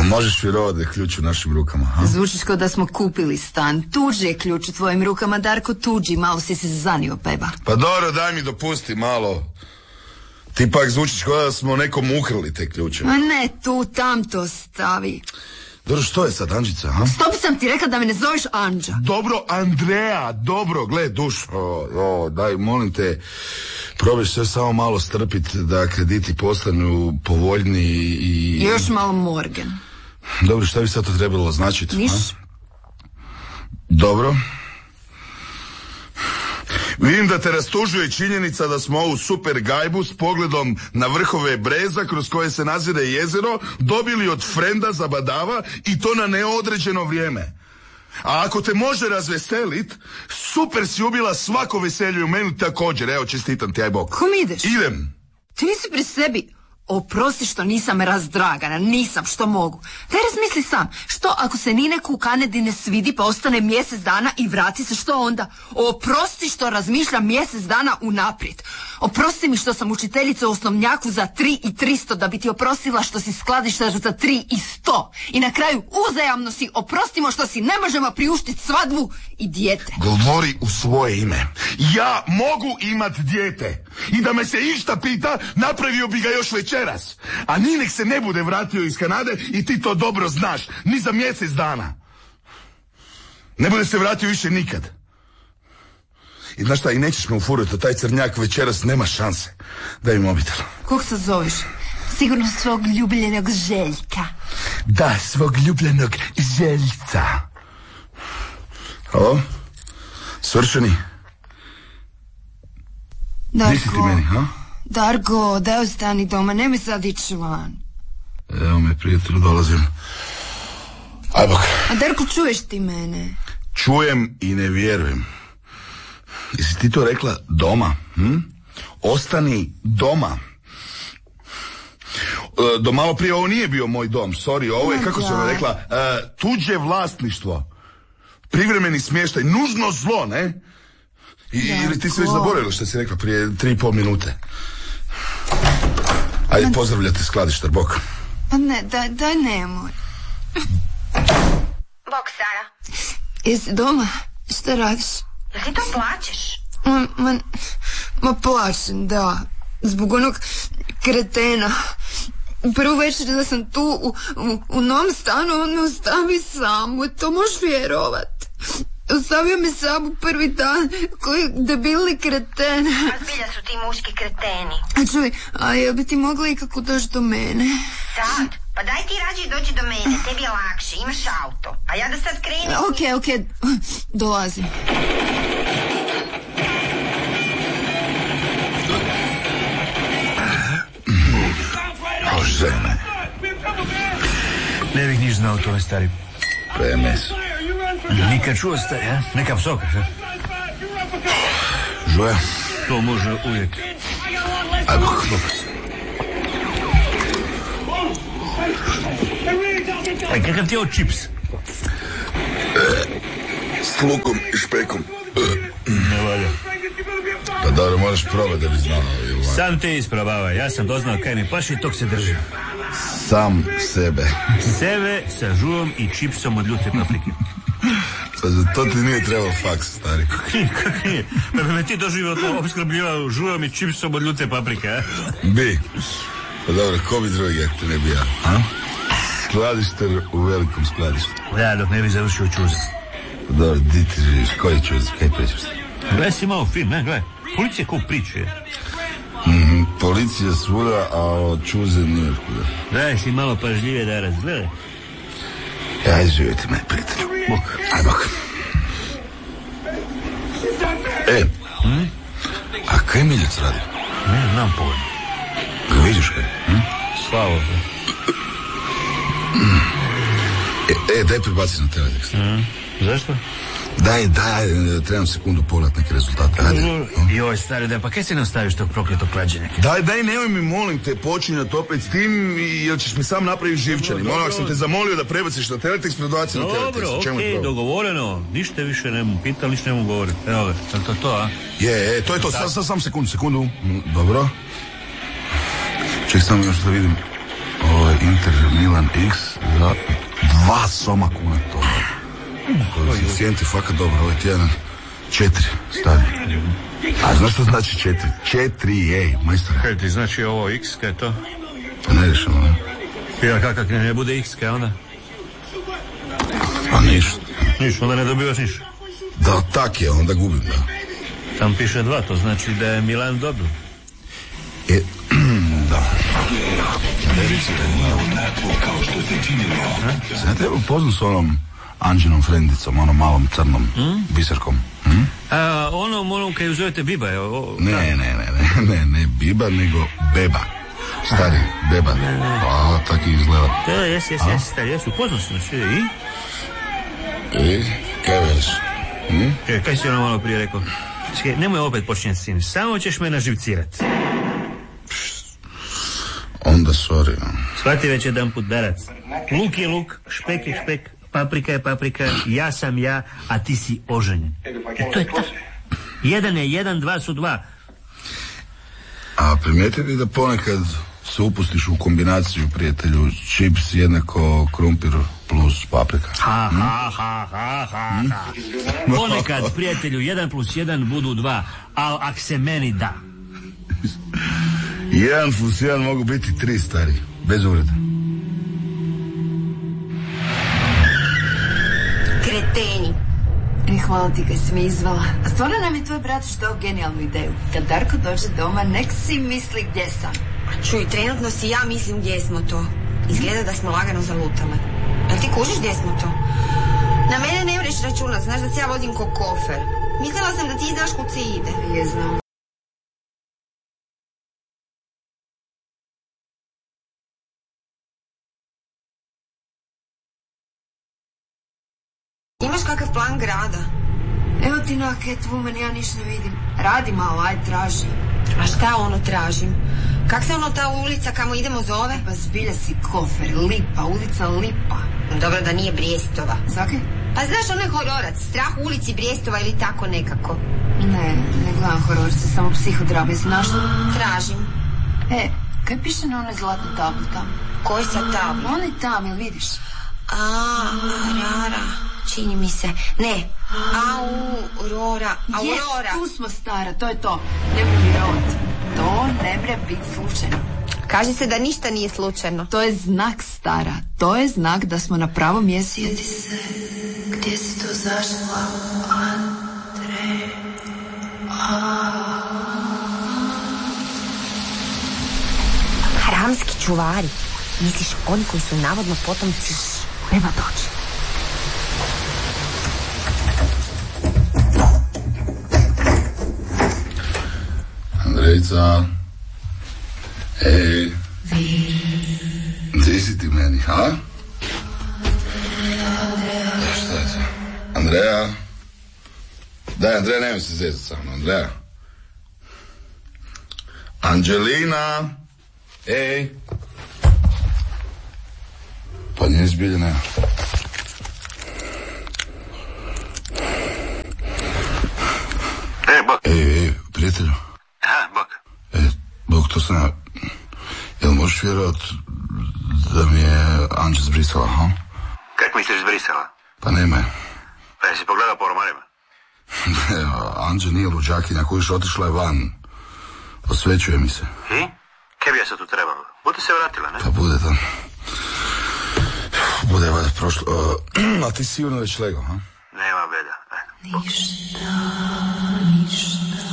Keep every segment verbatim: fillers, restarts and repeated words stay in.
možeš vjerovati da je ključ u našim rukama, ha? Zvučiš kao da smo kupili stan. Tuđi je ključ u tvojim rukama, Darko, tuđi. Malo si se zanio, Peba. Pa dobro, daj mi dopusti malo. Ti pak zvučiš kao da smo nekom ukrali te ključe. Ma ne, tu, tam to stavi. Dobro, što je sad, Anđica, ha? Stop, sam ti rekla da me ne zoveš Anđa. Dobro, Andreja, dobro, gle, dušo. O, daj, molim te, probiš sve samo malo strpit da krediti postanu povoljni i... I još malo Morgan. Dobro, šta bi sad to trebalo značiti? Niš? Dobro. Vidim da te rastužuje činjenica da smo ovu super gajbu s pogledom na vrhove breza kroz koje se nazire jezero dobili od frenda za badava i to na neodređeno vrijeme. A ako te može razveselit, super si ubila svako veselje u meni također. Evo, čestitam ti, aj bok. Kom ideš? Idem. Ti nisi pri sebi. Oprosti što nisam razdragana, nisam, što mogu. Daj razmisli sam, što ako se Nineku u Kanadi ne svidi pa ostane mjesec dana i vrati se, što onda? Oprosti što razmišljam mjesec dana unaprijed. Oprosti mi što sam učiteljica u osnovnjaku za tri i tristo, da bi ti oprostila što si skladištar za tri i sto. I na kraju uzajamno si oprostimo što si ne možemo priuštiti svadbu i dijete. Govori u svoje ime. Ja mogu imat dijete. I da me se išta pita, napravio bi ga još večeras. A Ninek se ne bude vratio iz Kanade i ti to dobro znaš. Ni za mjesec dana. Ne bude se vratio više nikad. I znaš šta, i nećeš me ufurati, taj crnjak večeras nema šanse. Daj mi mobitel. Kog se zoveš? Sigurno svog ljubljenog Željka. Da, svog ljubljenog Željca. Halo? Svršeni? Darko, Di si ti meni, ha? Darko, daj ostani doma, nemoj sad ići van. Evo me, prijatelju, dolazim. Aj bok. A Darko, čuješ ti mene? Čujem i ne vjerujem. Jesi ti to rekla doma? Hm? Ostani doma. E, do malo prije ovo nije bio moj dom, sorry, ovo je, kako sam rekla, e, tuđe vlasništvo. Privremeni smještaj, nužno zlo, ne? I, ili ti si već zaboravila što si rekla prije tri i pol minute. Ajde, pozdravljate skladištar, bok. Pa ne, daj, daj nemoj. Bok, Sara. Jesi doma? Šta radiš? Jel ti to plaćeš? Ma, ma, ma plaćem, da. Zbog onog kretena. Prvu večer da sam tu u, u, u novom stanu, on me ostavi samu. To možeš vjerovat. Ostavio me samu prvi dan, koji debili kreten. A zbilja su ti muški kreteni. A čuj, a jel bi ti mogla ikako doći do mene? Sad? Pa daj ti rađe doći do mene, tebi je lakše, imaš auto. A ja da sad krenem... Okej, okay, okej, okay. Dolazim. O, žene. Ne bih niš znao tome, stari. P M S. Nikad čuo, stari, a? Neka psoka, šta? Žuja. To može uvijek. Aj bok. Aj, kakav ti je ovo čips? E, s lukom i špekom. E. Ne valja. Pa dobro, moraš probati da bi znao. Sam te isprobavaj, ja sam doznao kaj mi paši, tog se držim. Sam sebe. Sebe sa žuvom i čipsom od ljute paprike. Pa za to ti nije trebao faks, stari. Kako nije? Pa bi me ti doživio to obskrbljivao žuvom i čipsom od ljute paprike, a? Bi. Pa dobro, ko bi drugi, ako te ne bi ja, a? Skladišter u velikom skladištu. Da, dok ne bi završio čuze. Pa dobro, di ti živiš, koji čuze, kaj pričaš? Gledaj si malo film, ne, gledaj. Policija ko priče. Mm-hmm, policija svuda, a o čuze nije kuda. Daj si malo pažljivije da razgledaj. Aj, živjeti me, prijatelju. Bok. Aj, bok. E, hmm? A kaj Miljac radi? Ne, znam pojma. Ga vidiš kaj? Hm? Slavo. Mm. E, e, daj prebaci na teletekst. Mm. Zašto? Daj, daj, trebam sekundu pogledat neke rezultate. Ajde. Joj, stari, daj, pa kaj se ne ostaviš tog prokletog klađenja? Daj, daj, nemoj mi, molim te, počinjati opet s tim, jer ćeš mi sam napraviti živčani. Molim, ako sam te zamolio da prebaciš na teletekst, prebaci na teletekst. Dobro, okej, okay, dogovoreno. Ništa više ne mu pital, ništa ne mu govorim. Evo ga, to to, to, a? Je, e, to je to, sam, sam, sam sekundu, sekundu. Dobro. Ček, samo još da vidim. Ovo je Inter Milan X, Za dva soma kuna to. Koeficijenti fakat dobro, ovaj tjedan. Četiri, stari. A znaš što znači četiri? Četiri, ej, majstor. Kaj ti znači ovo x, kaj je to? Ne rešeno, ne? Ja kakak ne, ne bude x, kaj onda? Pa ništa. Niš, onda ne dobivaš niš. Da, tak je, onda gubim, da. Tam piše dva, to znači da je Milan dobil. E, da. Sada treba upoznat s onom Anđinom frendicom, onom malom crnom hmm? biserkom. Hmm? A, onom, onom kaj zovete Biba je? O, ne, ne, ne, ne, ne, ne Biba, nego Beba. Stari, Beba. Ne, ne. A, tako izgleda. Da, jes, jes, jes, stari, jes, upoznat si nas, i? I, kaj veliš? Hm? E, kaj si ono malo prije rekao? Čekaj, nemoj opet počinjati s tim, samo ćeš me naživcirat. Onda, sorry. Shvati već jedan put, darac. Luk je luk, špek je špek, paprika je paprika, ja sam ja, a ti si oženjen. I to je to. Jedan je jedan, dva su dva. A primijetili da ponekad se upustiš u kombinaciju, prijatelju, čips jednako krumpir plus paprika. Ha, hm? ha, ha, ha, ha, hm? ha. Ponekad, prijatelju, jedan plus jedan budu dva, al ak se meni da. Jedan plus jedan mogu biti tri, stari, bez uvreda. Kreteni. E, hvala ti kad si me izvala. A stvarno nam je tvoj brat što genijalnu ideju. Kad Darko dođe doma, nek si misli gdje sam. Čuj, trenutno si ja mislim gdje smo to. Izgleda da smo lagano zalutale. Jel ti kužiš gdje smo to? Na mene ne vreš računat, znaš da se ja vodim ko kofer. Mislila sam da ti znaš kud se ide. Je, znam. Imaš kakav plan grada? Evo ti na Catwoman, ja ništa ne vidim. Radi malo, aj traži. A šta ono tražim? Kak se ono ta ulica kamo idemo zove? Pa zbilja si kofer, Lipa, ulica Lipa. Dobro da nije Brijestova. Zake? Pa znaš onaj hororac, Strah u ulici Brijestova ili tako nekako? Ne, ne gledam hororce, samo psihodrame, znaš što? Tražim. E, kaj piše na onoj zlatnoj tabli tamo? Koji sad tabli? Onaj tam, jel vidiš? A, rara, čini mi se. Ne, Aurora, Aurora. Jes, tu smo, stara, to je to. Ne bre vjerovati. To ne bre biti slučajno. Kaže se da ništa nije slučajno. To je znak, stara. To je znak da smo na pravom mjestu. Sjeti se, gdje si to zašla, Andre? Haramski čuvari. Misliš, oni koji su navodno potomci? Nema doći. Andrejca. Ej. Gdje si ti meni, ha? Šta je to? Andreja? Daj, Andreja, nemoj se zezat sa mnom, Andreja. Anđelina? Ej. Pa nije zbilje, nema. E, Bog. Ej, ej, prijatelju. Aha, Bog. E, Bog, to sam ja... Jel možeš vjerovat da mi je Anđe zbrisala, ha? Kako misliš zbrisala? Pa nema je. Pa jesi pogledao po romanima? Anđe nije luđakinja, kojiš otišla je van. Posvećuje mi se. I? Kaj bi ja sad tu trebalo? Bude se vratila, ne? Pa bude tam. Bude valjda prošlo. Uh, a ti sigurno već lego, ha? Nema belja. Ništa, ništa.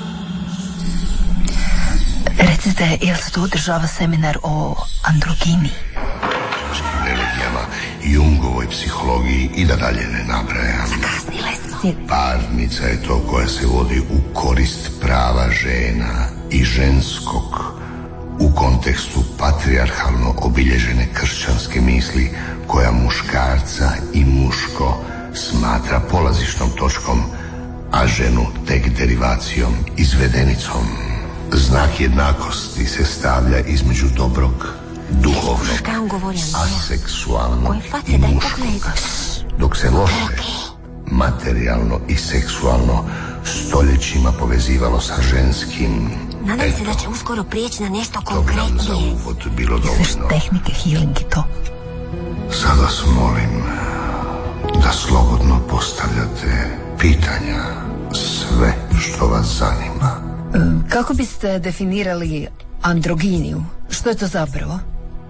Recite, jel se tu održava seminar o androgini? Religijama, Jungovoj psihologiji i da dalje ne nabrajam. Zakasnile smo. Parnica je to koja se vodi u korist prava žena i ženskog u kontekstu patrijarhalno obilježene kršćanske misli koja muškarca i muško smatra polazišnom točkom, a ženu tek derivacijom, izvedenicom. Znak jednakosti se stavlja između dobrog, duhovnog, aseksualnog i muškog, dok se loše, materijalno i seksualno stoljećima povezivalo sa ženskim. Nadam se da će uskoro prijeći na nešto konkretnije. To bi nam za uvod bilo dovoljno. Sve tehnike, healing i to. Sad vas molim da slobodno postavljate pitanja, sve što vas zanima. Kako biste definirali androginiju? Što je to zapravo?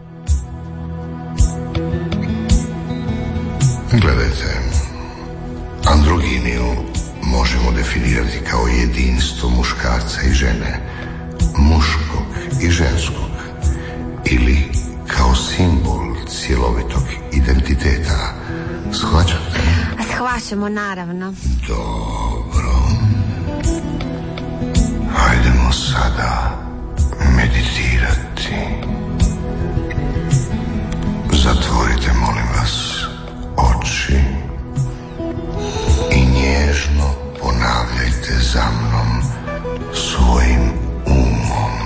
Gledajte, androginiju možemo definirati kao jedinstvo muškarca i žene, muškog i ženskog, ili kao simbol cjelovitog identiteta. Shvaćate? Shvaćamo, naravno. Dobro. Hajdemo sada meditirati. Zatvorite, molim vas, oči i nježno ponavljajte za mnom svojim umom.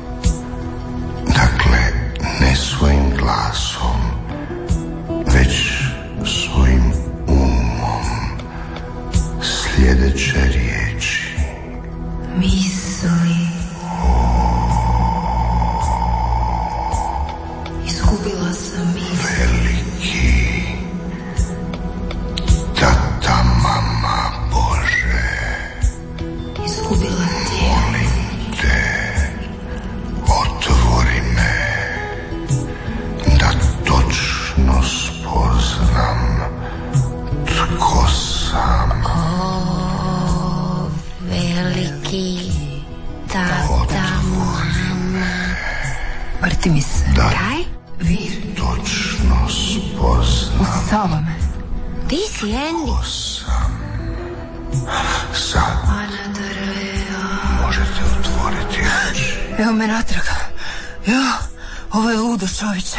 Dakle, ne svojim glasom, već svojim umom. Sljedeće riječi. Misli. Izgubila sam misli. Veliki tata, mama Bože, Izgubila tijelo. molim te, otvori me da točno spoznam tko sam. O, veliki tata, mama. Vrti mi se. Da Kaj? Vir. točno spoznam Usava me. Ti si Andy. tko sam. Sad možete otvoriti oči. Evo me natrag. Jo, ovo je ludo, čovječe.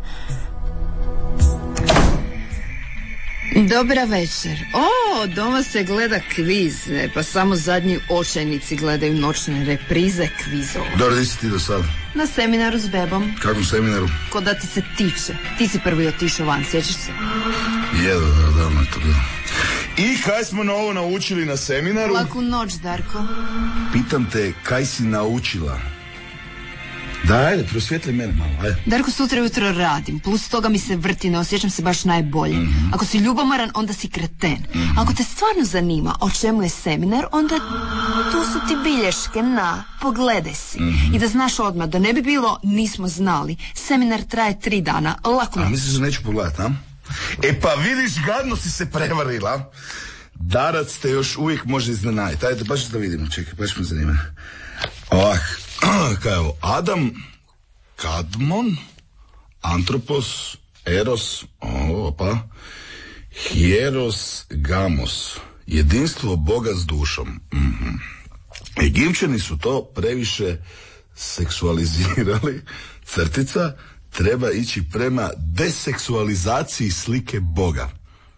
Dobra večer. O, doma se gleda kviz, ne, pa samo zadnji očajnici gledaju noćne reprize kvizova. Dobro, di si ti do sada? Na seminaru s bebom. Kakvom seminaru? Ko da ti se tiče. Ti si prvi otišao van, sjećaš se? Jedo, da, davno je to bilo. I kaj smo novo naučili na seminaru? Laku noć, Darko. Pitam te, kaj si naučila? Da, ajde, prosvijetli mene malo, ajde. Darko, sutra ujutro radim, plus toga mi se vrti, ne osjećam se baš najbolje. Mm-hmm. Ako si ljubomoran, onda si kreten. Mm-hmm. Ako te stvarno zanima o čemu je seminar, onda tu su ti bilješke, na, pogledaj si. Mm-hmm. I da znaš odmah, da ne bi bilo nismo znali, seminar traje tri dana, lako. A misliš da neću pogledat, a? E pa vidiš, gadno si se prevarila. Darac te još uvijek može iznenaditi. Ajde, baš da vidimo, čekaj, baš me zanima. Ovak, kaj je ovo? Adam, Kadmon, Antropos, Eros, opa, Hieros, Gamos, jedinstvo Boga s dušom. Mm-hmm. Egipćani su to previše seksualizirali, crtica, treba ići prema deseksualizaciji slike Boga.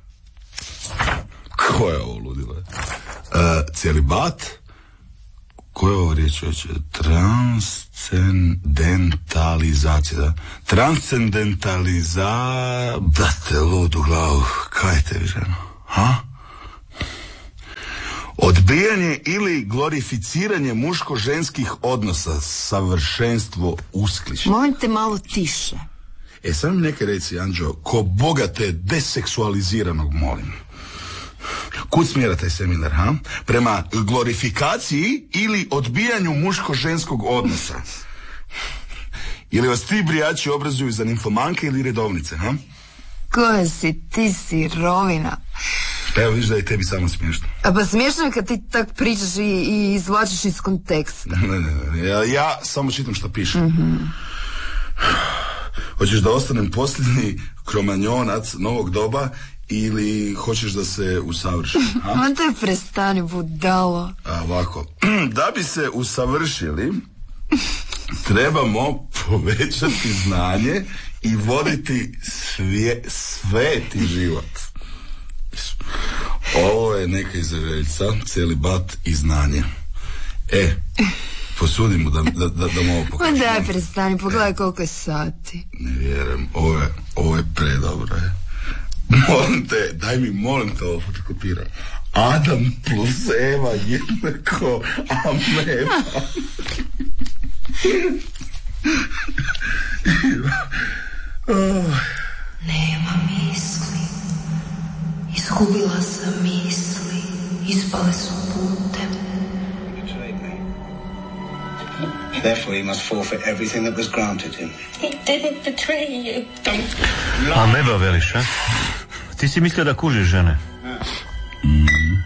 Ko je ovo ludilo? Uh, celibat, ko je ovo riječ već? Transcendentalizacija, da? Transcendentaliza... Da te lud u glavu, kaj te ženo? Ha? Odbijanje ili glorificiranje muško-ženskih odnosa, savršenstvo uskliša. Molim te malo tiše. E, sam mi neka reci, Anđo, ko Boga te deseksualiziranog molim. Kud smjera taj seminar, ha? Prema glorifikaciji ili odbijanju muško-ženskog odnosa? Ili vas ti brijači obrazuju za nimfomanke ili redovnice, ha? Ko si, ti si rovina. Evo, vidiš da je tebi samo smiješno. A pa smiješno je kad ti tak pričaš i, i izvlačiš iz konteksta. Ne, ne, ne, ja, ja samo čitam što piše. Mm-hmm. Hoćeš da ostanem posljednji kromanjonac novog doba ili hoćeš da se usavrši? Ma te prestani, budalo. A, ovako, da bi se usavršili, trebamo povećati znanje i voditi svje, sveti život. Ovo je neka izaželjca, celibat i znanje. E, posudi mu da, da, da, da mu ovo pokažem. Ma daj prestani, pogledaj koliko je sati. Ne vjerujem, ovo je, ovo je predobro. Je. Molim te, daj mi, molim te ovo fotokopiraj. Adam plus Eva jednako ameba. Ne Izgubila sam misli, ispale su putem. Therefore he must forfeit everything that was granted him. He didn't betray you. Don't A meba veliš, a? Ti si mislio da kužiš žene? Mm-hmm.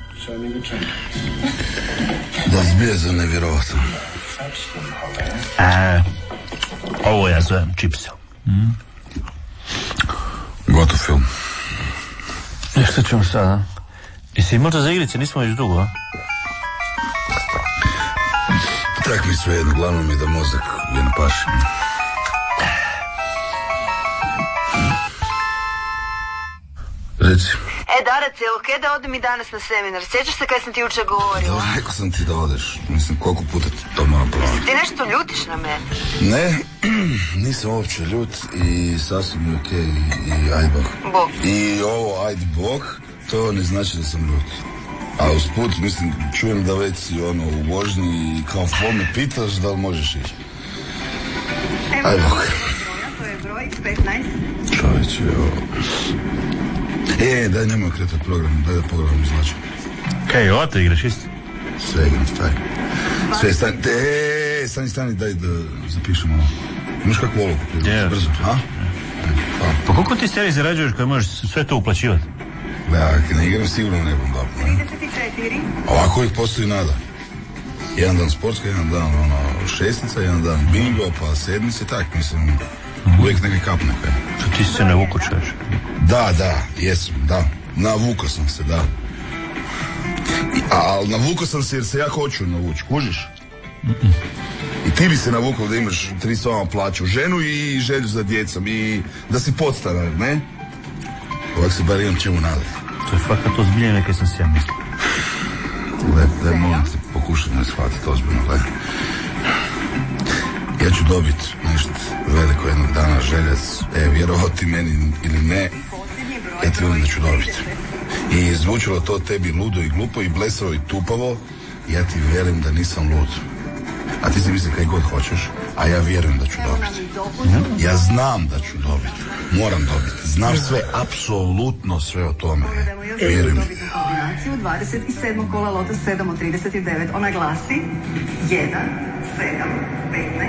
Da zbije za nevjerovatno. E, ovo ja zovem čipse. Mm. Gotov film. E, šta ćemo sad, a? Jesi možda za igrice, nismo već dugo, a? Tak mi sve jedno, glavno mi je da mozak je na paši. Reci. E, Darac, je okej da odem i danas na seminar? Sjećaš se kad sam ti jučer govorila? Da, rekao sam ti da odeš. Mislim, koliko puta ti to moram ponoviti. Ti nešto ljutiš na mene? Ne, nisam uopće ljut i sasvim je okej i, i ajde bog. Bog. I ovo ajde bog, to ne znači da sam ljut. A usput, mislim, čujem da već si ono u vožnji i kao fol me pitaš da li možeš ići. Ajde bog. To je broj petnaest. Čovječe, ovo... E, daj, nemoj kretati program, daj da pogledam znači. Kaj, ovo te igraš isto? Sve igram, staj. Sve, stani, e, stani, stani, daj da zapišemo ovo. Imaš kakvu ologu? Je. Brzo, a? Hvala. Pa koliko ti seriji zarađuješ koji možeš sve to uplaćivati? Ja, kad ne igram sigurno ne bom dobro, ne? Ovako uvijek postoji nada. Jedan dan sportska, jedan dan ono, šestnica, jedan dan bingo, pa sedmice, tak, mislim, uvijek neke kapne. Što ti se ne vuku češ? Da, da, jesam, da. Navukao sam se, da. I, ali navukao sam se jer se ja hoću navući, kužiš? Mm-mm. I ti bi se navukao da imaš tri soma plaću, ženu i želju za djecom i da si podstanar, ne? Ovak se bar imam čemu nadati. To je fakat ozbiljno nekaj sam se ja mislio. Gle, daj molim te, pokušaj me shvatiti ozbiljno, gle. Ja ću dobiti nešto veliko jednog dana, željac, e, vjerovao ti meni ili ne, ja ti vidim da ću dobiti. I zvučilo to tebi ludo i glupo i blesavo i tupavo, ja ti vjerujem da nisam lud. A ti si misli kaj god hoćeš, a ja vjerujem da ću dobiti. Ja znam da ću dobiti, moram dobiti, znam sve, apsolutno sve o tome, vjerujem mi. Kombinaciju dvadeset sedmog kola loto sedam od trideset devet, ona glasi jedan, sedam, petnaest.